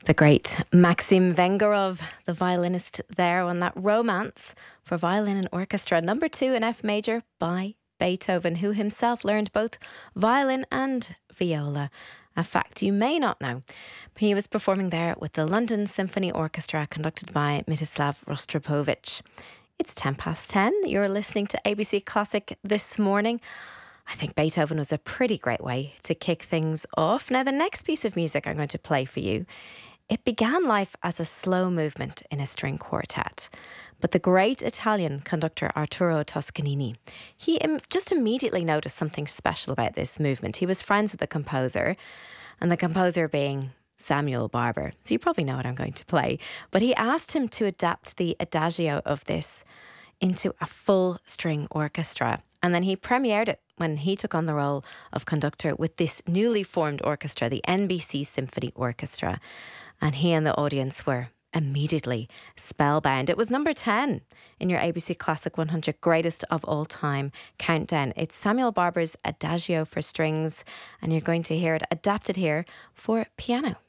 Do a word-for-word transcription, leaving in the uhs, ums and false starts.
The great Maxim Vengerov, the violinist there on that Romance for violin and orchestra, number two in F major by Beethoven, who himself learned both violin and viola. A fact you may not know. He was performing there with the London Symphony Orchestra, conducted by Mstislav Rostropovich. It's ten past ten. You're listening to A B C Classic this morning. I think Beethoven was a pretty great way to kick things off. Now, the next piece of music I'm going to play for you, it began life as a slow movement in a string quartet. But the great Italian conductor Arturo Toscanini, he im- just immediately noticed something special about this movement. He was friends with the composer, and the composer being Samuel Barber. So you probably know what I'm going to play. But he asked him to adapt the adagio of this into a full string orchestra. And then he premiered it when he took on the role of conductor with this newly formed orchestra, the N B C Symphony Orchestra. And he and the audience were immediately spellbound. It was number ten in your A B C Classic one hundred Greatest of All Time countdown. It's Samuel Barber's Adagio for Strings, and you're going to hear it adapted here for piano.